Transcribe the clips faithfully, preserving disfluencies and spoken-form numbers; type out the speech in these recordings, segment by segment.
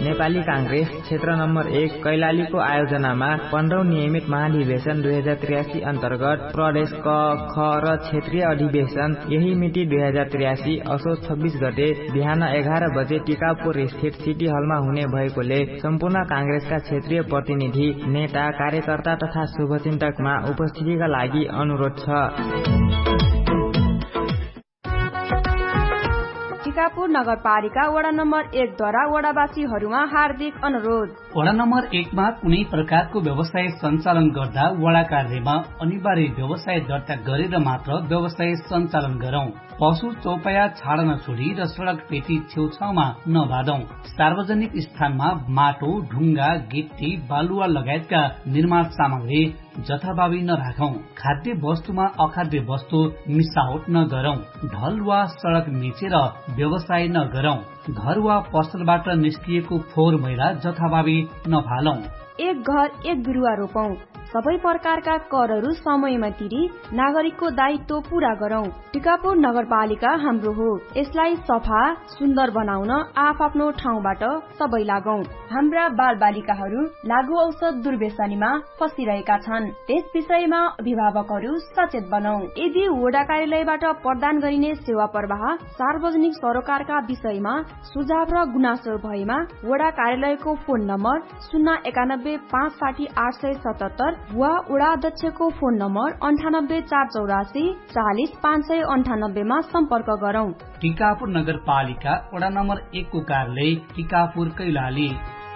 नेपाली कांग्रेस क्षेत्र नम्बर एक कैलालीको आयोजनामा पन्ध्रौं नियमित महाधिवेशन दुई हजार त्रियासी अन्तर्गत प्रदेश क ख र क्षेत्रीय अधिवेशन यही मिति दुई हजार त्रियासी असोज छब्बीस गते बिहान एघार बजे टिकापुर स्थित सिटी हलमा हुने भएकोले सम्पूर्ण कांग्रेसका क्षेत्रीय प्रतिनिधि, नेता, कार्यकर्ता तथा शुभचिन्तकमा उपस्थितिका लागि अनुरोध छ। टिकापुर नगरपालिका वडा नम्बर एक द्वारा वडावासीहरूमा हार्दिक अनुरोध। वडा नम्बर एकमा कुनै प्रकारको व्यवसाय सञ्चालन गर्दा वडा कार्यमा अनिवार्य व्यवसाय दर्ता गरेर मात्र व्यवसाय सञ्चालन गरौं। पशु चौपाया छाड्न छोडी र सड़क पेटी छेउछाउमा नबाँधौं। सार्वजनिक स्थानमा माटो, ढुङ्गा, गिट्टी, बालुवा लगायतका निर्माण सामग्री जथाभावी नराखौं। खाद्य वस्तुमा अखाद्य वस्तु मिसावट नगरौं। ढल वा सड़क मिचेर व्यवसाय नगरौं। घर वा पसलबाट निस्किएको फोहोर मैला जथाभावी नफालौं। एक घर एक बिरुवा रोपौं। सबै प्रकारका करहरू समयमा तिरी नागरिकको दायित्व पूरा गरौं। टिकापुर नगरपालिका हाम्रो हो, यसलाई सफा सुन्दर बनाउन आफआफ्नो ठाउँबाट सबै लागौं। हाम्रा बाल बालिकाहरू लागू औषध दुर्व्यसनीमा फसिरहेका छन्, त्यस विषयमा अभिभावकहरू सचेत बनौं। यदि वडा कार्यालयबाट प्रदान गरिने सेवा प्रवाह सार्वजनिक सरोकारका विषयमा सुझाव र गुनासो भएमा वडा कार्यालयको फोन नम्बर शून्य एकानब्बे पाँच साठी आठ सय सतहत्तर वा वडा अध्यक्षको फोन नम्बर अन्ठानब्बे चार चौरासी चालिस पाँच सय अन्ठानब्बेमा सम्पर्क गरौं। टिकापुर नगरपालिका वडा नम्बर एक को कार्यालय टिकापुर कैलाली।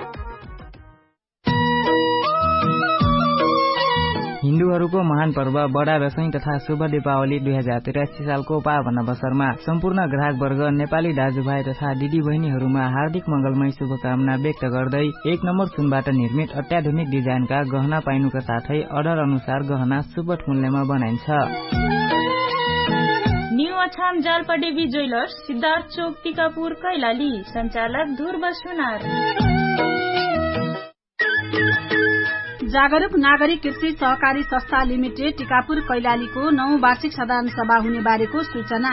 हिन्दूहरूको महान पर्व बडा दशैं तथा शुभ दीपावली दुई हजार त्रियासी सालको पावन अवसरमा सम्पूर्ण ग्राहक वर्ग, नेपाली दाजुभाइ तथा दिदी बहिनीहरूमा हार्दिक मंगलमय शुभकामना व्यक्त गर्दै एक नम्बर सुनबाट निर्मित अत्याधुनिक डिजाइनका गहना पाइनुका साथै अर्डर अनुसार गहना सुपथ मूल्यमा बनाइन्छ। न्यू अछाम जालपादेवी ज्वेलर्स, सिद्धार्थ चोक, टिकापुर कैलाली। सञ्चालक ध्रुव सुनार। जागरूक नागरिक कृषि सहकारी संस्था लिमिटेड टिकापुर कैलालीको नौ वार्षिक साधारण सभा हुने बारेको सूचना।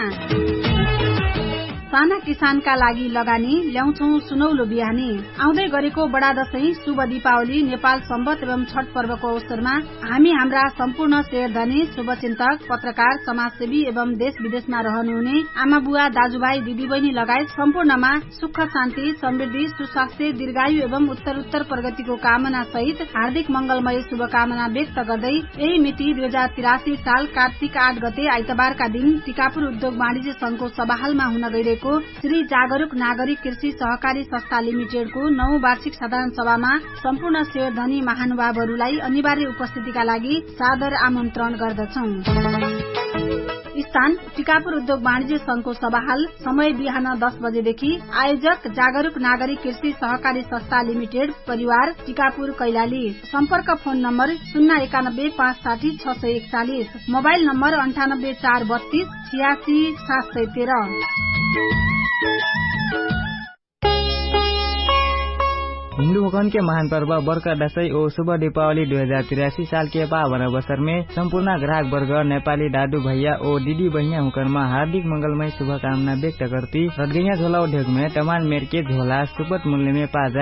साना किसानका लागि लगानी ल्याउँछौ सुनौलो बिहानी। आउँदै गरेको बडा दशैं, शुभ दीपावली, नेपाल सम्वत एवं छठ पर्वको अवसरमा हामी हाम्रा सम्पूर्ण शेयरधनी, शुभचिन्तक, पत्रकार, समाजसेवी एवं देश विदेशमा रहनुहुने आमा बुवा, दाजुभाइ, दिदीबहिनी लगायत सम्पूर्णमा सुख शान्ति, समृद्धि, सुस्वास्थ्य, दीर्घायु एवं उत्तरोत्तर प्रगतिको कामना सहित हार्दिक मंगलमय शुभकामना व्यक्त गर्दै यही मिति दुई हजार तिरासी साल कार्तिक आठ गते आइतबारका दिन टिकापुर उद्योग वाणिज्य संघको सभाहालमा हुन गइरहेको श्री जागरूक नागरिक कृषि सहकारी संस्था लिमिटेडको नौ वार्षिक साधारण सभामा सम्पूर्ण शेयरधनी महानुभावहरूलाई अनिवार्य उपस्थितिका लागि सादर आमन्त्रण गर्दछौं। स्थान टिकापुर उद्योग वाणिज्य संघको सभाहाल। समय बिहान दस बजेदेखि। आयोजक जागरूक नागरिक कृषि सहकारी संस्था लिमिटेड, परिवार, टिकापुर कैलाली। सम्पर्क फोन नम्बर शून्य एकानब्बे पाँच साठी छ सय एकचालिस। मोबाइल नम्बर अन्ठानब्बे चार बत्तीस छियासी सात सय तेह्र। हिंदू हुकन के महान पर्व बरका दशैं और शुभ दीपावली दुई हजार तिरासी साल के पावन अवसर में संपूर्ण ग्राहक वर्ग, नेपाली दादू भैया और दीदी बहिया हुकनमा हार्दिक मंगलमय शुभकामना व्यक्त करती रदगैया झोला उद्योग में तमान मेर के झोला सुपथ मूल्य में पाजा